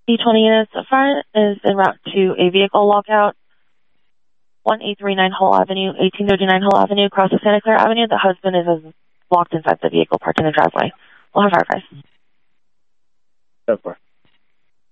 D20 units. The front is en route to a vehicle lockout. 1839 Hull Avenue, 1839 Hull Avenue, across the Santa Clara Avenue. The husband is locked inside the vehicle parked in the driveway. We'll have firefighters. So far.